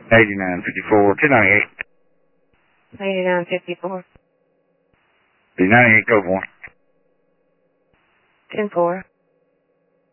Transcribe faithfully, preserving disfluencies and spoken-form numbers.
eighty-nine fifty-four, two ninety-eight. eighty-nine fifty-four. B ninety-eight, code one. ten four.